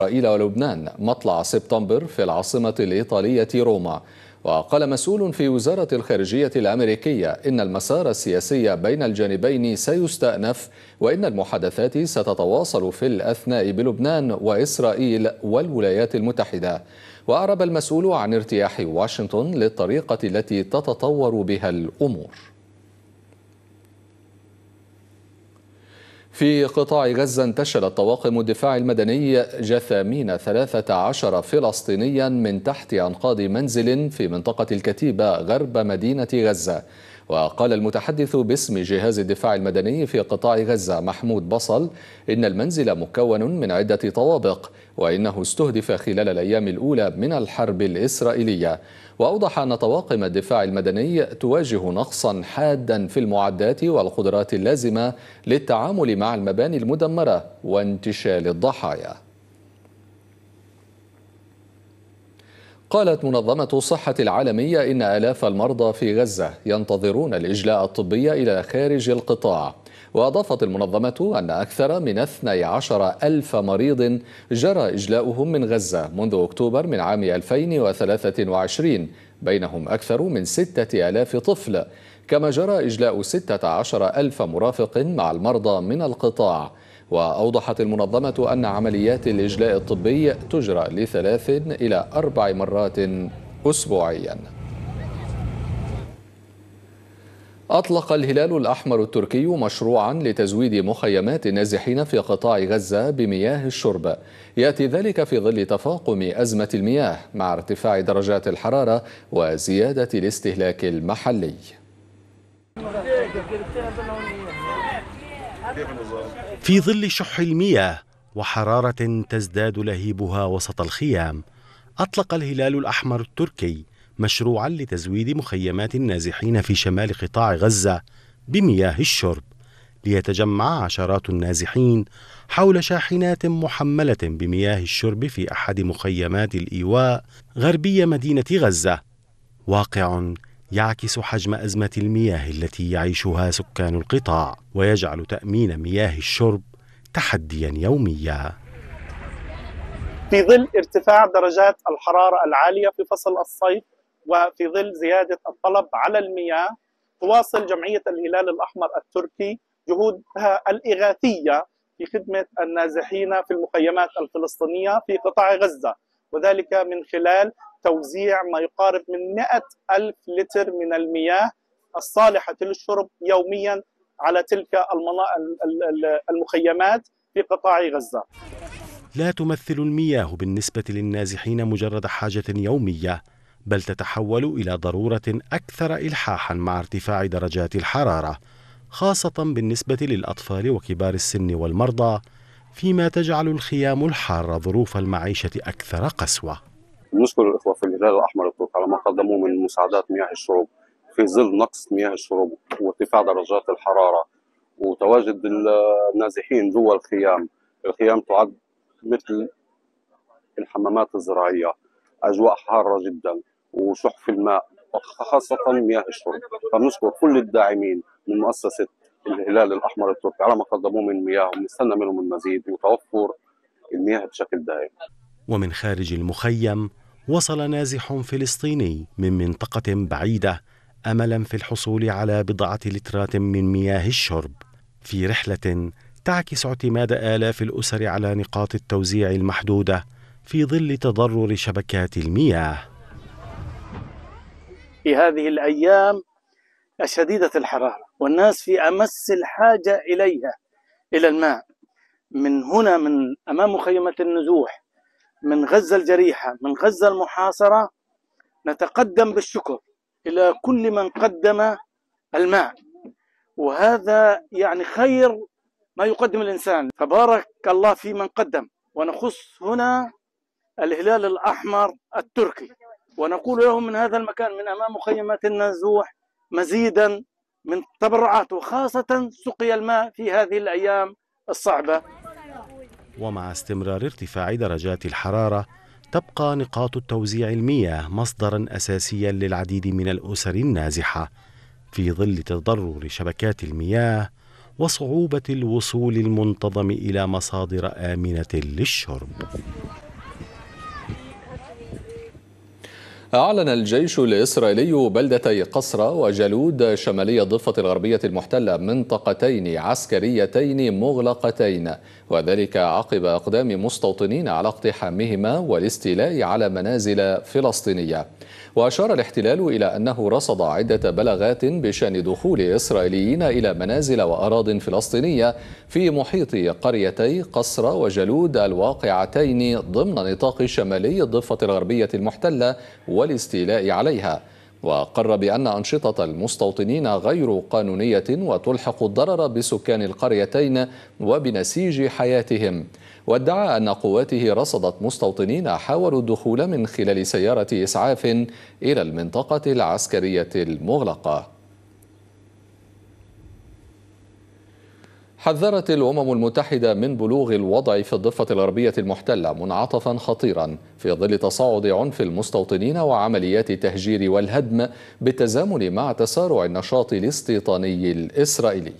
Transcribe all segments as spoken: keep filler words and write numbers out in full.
إسرائيل ولبنان مطلع سبتمبر في العاصمة الإيطالية روما. وقال مسؤول في وزارة الخارجية الأمريكية إن المسار السياسي بين الجانبين سيستأنف، وإن المحادثات ستتواصل في الأثناء بلبنان وإسرائيل والولايات المتحدة. وأعرب المسؤول عن ارتياح واشنطن للطريقة التي تتطور بها الأمور. في قطاع غزة انتشلت طواقم الدفاع المدني جثامين ثلاثة عشر فلسطينيا من تحت أنقاض منزل في منطقة الكتيبة غرب مدينة غزة. وقال المتحدث باسم جهاز الدفاع المدني في قطاع غزة محمود بصل إن المنزل مكون من عدة طوابق، وإنه استهدف خلال الأيام الأولى من الحرب الإسرائيلية. وأوضح أن طواقم الدفاع المدني تواجه نقصا حادا في المعدات والقدرات اللازمة للتعامل مع المباني المدمرة وانتشال الضحايا. قالت منظمة الصحة العالمية إن آلاف المرضى في غزة ينتظرون الإجلاء الطبي إلى خارج القطاع. وأضافت المنظمة أن أكثر من اثني عشر ألف مريض جرى إجلاؤهم من غزة منذ أكتوبر من عام ألفين وثلاثة وعشرين، بينهم أكثر من ستة آلاف طفل، كما جرى إجلاء ستة عشر ألف مرافق مع المرضى من القطاع. وأوضحت المنظمة أن عمليات الإجلاء الطبي تجرى لثلاث إلى أربع مرات أسبوعيا. أطلق الهلال الأحمر التركي مشروعا لتزويد مخيمات النازحين في قطاع غزة بمياه الشرب. يأتي ذلك في ظل تفاقم أزمة المياه مع ارتفاع درجات الحرارة وزيادة الاستهلاك المحلي. في ظل شح المياه وحرارة تزداد لهيبها وسط الخيام، أطلق الهلال الأحمر التركي مشروعا لتزويد مخيمات النازحين في شمال قطاع غزة بمياه الشرب، ليتجمع عشرات النازحين حول شاحنات محملة بمياه الشرب في أحد مخيمات الإيواء غربي مدينة غزة، واقع يعكس حجم أزمة المياه التي يعيشها سكان القطاع، ويجعل تأمين مياه الشرب تحديا يوميا. في ظل ارتفاع درجات الحرارة العالية في فصل الصيف وفي ظل زيادة الطلب على المياه، تواصل جمعية الهلال الأحمر التركي جهودها الإغاثية في خدمة النازحين في المخيمات الفلسطينية في قطاع غزة، وذلك من خلال توزيع ما يقارب من مئة ألف لتر من المياه الصالحة للشرب يوميا على تلك المخيمات في قطاع غزة. لا تمثل المياه بالنسبة للنازحين مجرد حاجة يومية، بل تتحول إلى ضرورة أكثر إلحاحا مع ارتفاع درجات الحرارة، خاصة بالنسبة للأطفال وكبار السن والمرضى، فيما تجعل الخيام الحارة ظروف المعيشة أكثر قسوة. نشكر الإخوة في الهلال الأحمر التركي على ما قدموه من مساعدات مياه الشرب في ظل نقص مياه الشرب وارتفاع درجات الحرارة وتواجد النازحين جوا الخيام. الخيام تعد مثل الحمامات الزراعية، أجواء حارة جدا وشح في الماء خاصة مياه الشرب. فنشكر كل الداعمين من مؤسسة الهلال الأحمر التركي على ما قدموه من مياه، ونستنى منهم المزيد وتوفر المياه بشكل دائم. ومن خارج المخيم وصل نازح فلسطيني من منطقة بعيدة أملا في الحصول على بضعة لترات من مياه الشرب، في رحلة تعكس اعتماد آلاف الأسر على نقاط التوزيع المحدودة في ظل تضرر شبكات المياه. في هذه الأيام شديدة الحرارة والناس في أمس الحاجة إليها إلى الماء، من هنا من أمام مخيمة النزوح، من غزة الجريحة، من غزة المحاصرة، نتقدم بالشكر إلى كل من قدم الماء، وهذا يعني خير ما يقدم الإنسان، فبارك الله في من قدم. ونخص هنا الهلال الأحمر التركي ونقول لهم من هذا المكان من أمام مخيمات النزوح مزيدا من تبرعات، وخاصة سقي الماء في هذه الأيام الصعبة. ومع استمرار ارتفاع درجات الحرارة، تبقى نقاط التوزيع المياه مصدرا أساسيا للعديد من الأسر النازحة في ظل تضرر شبكات المياه وصعوبة الوصول المنتظم إلى مصادر آمنة للشرب. أعلن الجيش الإسرائيلي بلدتي قصرة وجالود شمالي الضفة الغربية المحتلة منطقتين عسكريتين مغلقتين، وذلك عقب أقدام مستوطنين على اقتحامهما والاستيلاء على منازل فلسطينية. وأشار الاحتلال إلى أنه رصد عدة بلاغات بشأن دخول إسرائيليين إلى منازل وأراضٍ فلسطينية في محيط قريتي قصرة وجالود الواقعتين ضمن نطاق شمالي الضفة الغربية المحتلة والاستيلاء عليها. وقر بأن أنشطة المستوطنين غير قانونية وتلحق الضرر بسكان القريتين وبنسيج حياتهم. وادعى أن قواته رصدت مستوطنين حاولوا الدخول من خلال سيارة إسعاف إلى المنطقة العسكرية المغلقة. حذرت الأمم المتحدة من بلوغ الوضع في الضفة الغربية المحتلة منعطفا خطيرا في ظل تصاعد عنف المستوطنين وعمليات التهجير والهدم بالتزامن مع تسارع النشاط الاستيطاني الإسرائيلي.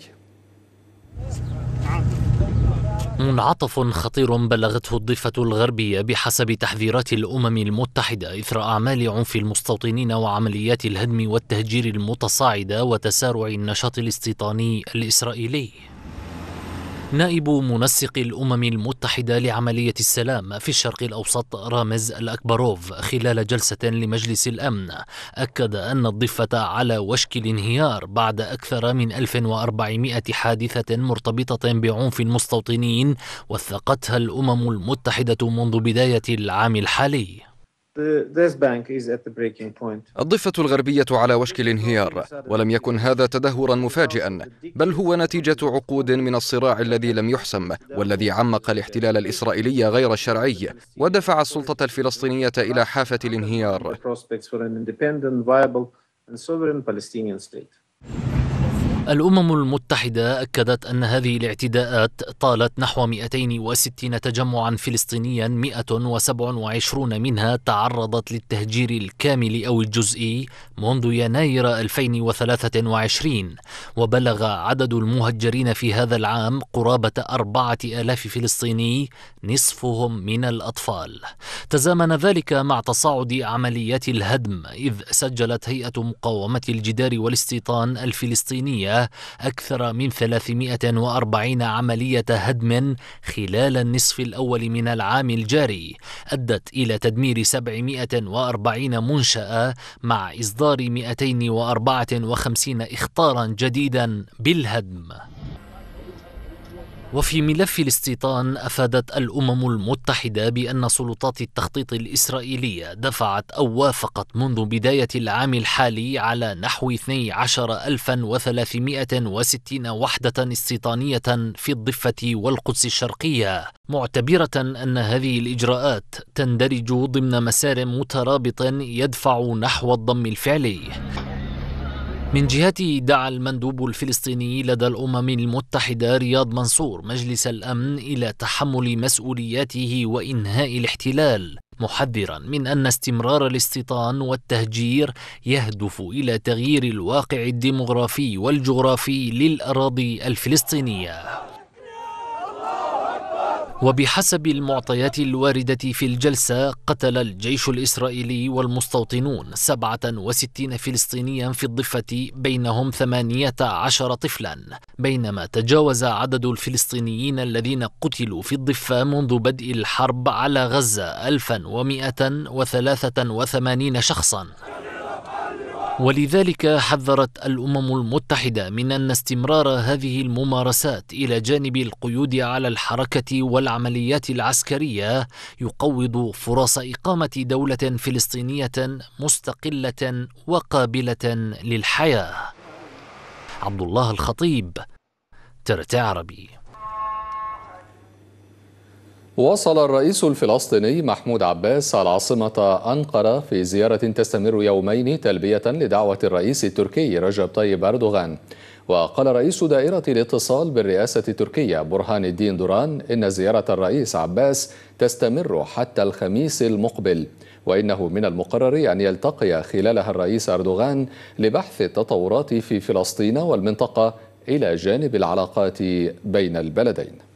منعطف خطير بلغته الضفة الغربية بحسب تحذيرات الأمم المتحدة إثر أعمال عنف المستوطنين وعمليات الهدم والتهجير المتصاعدة وتسارع النشاط الاستيطاني الإسرائيلي. نائب منسق الأمم المتحدة لعملية السلام في الشرق الأوسط رامز الأكبروف خلال جلسة لمجلس الأمن أكد أن الضفة على وشك الانهيار بعد أكثر من ألف وأربعمائة حادثة مرتبطة بعنف المستوطنين وثقتها الأمم المتحدة منذ بداية العام الحالي. الضفة الغربية على وشك الانهيار، ولم يكن هذا تدهورا مفاجئا، بل هو نتيجة عقود من الصراع الذي لم يحسم والذي عمق الاحتلال الإسرائيلي غير الشرعي ودفع السلطة الفلسطينية إلى حافة الانهيار. الأمم المتحدة أكدت أن هذه الاعتداءات طالت نحو مئتين وستين تجمعا فلسطينيا، مئة وسبعة وعشرين منها تعرضت للتهجير الكامل أو الجزئي منذ يناير ألفين وثلاثة وعشرين، وبلغ عدد المهجرين في هذا العام قرابة أربعة آلاف فلسطيني نصفهم من الأطفال. تزامن ذلك مع تصاعد عمليات الهدم، إذ سجلت هيئة مقاومة الجدار والاستيطان الفلسطينية أكثر من ثلاثمائة وأربعين عملية هدم خلال النصف الأول من العام الجاري أدت إلى تدمير سبعمائة وأربعين منشأة مع إصدار مئتين وأربعة وخمسين إخطارا جديدا بالهدم. وفي ملف الاستيطان أفادت الأمم المتحدة بأن سلطات التخطيط الإسرائيلية دفعت أو وافقت منذ بداية العام الحالي على نحو اثني عشر ألفا وثلاثمائة وستين وحدة استيطانية في الضفة والقدس الشرقية، معتبرة أن هذه الإجراءات تندرج ضمن مسار مترابط يدفع نحو الضم الفعلي. من جهته دعا المندوب الفلسطيني لدى الأمم المتحدة رياض منصور مجلس الأمن إلى تحمل مسؤولياته وإنهاء الاحتلال، محذرا من أن استمرار الاستيطان والتهجير يهدف إلى تغيير الواقع الديمغرافي والجغرافي للأراضي الفلسطينية. وبحسب المعطيات الواردة في الجلسة، قتل الجيش الإسرائيلي والمستوطنون سبعة وستين فلسطينيا في الضفة، بينهم ثمانية عشر طفلا، بينما تجاوز عدد الفلسطينيين الذين قتلوا في الضفة منذ بدء الحرب على غزة ألفا ومئة وثلاثة وثمانين شخصا. ولذلك حذرت الأمم المتحدة من أن استمرار هذه الممارسات إلى جانب القيود على الحركة والعمليات العسكرية يقوض فرص إقامة دولة فلسطينية مستقلة وقابلة للحياة. عبد الله الخطيب، ترتي عربي. وصل الرئيس الفلسطيني محمود عباس العاصمة أنقرة في زيارة تستمر يومين تلبية لدعوة الرئيس التركي رجب طيب أردوغان. وقال رئيس دائرة الاتصال بالرئاسة التركية برهان الدين دوران إن زيارة الرئيس عباس تستمر حتى الخميس المقبل، وإنه من المقرر أن يلتقي خلالها الرئيس أردوغان لبحث التطورات في فلسطين والمنطقة إلى جانب العلاقات بين البلدين.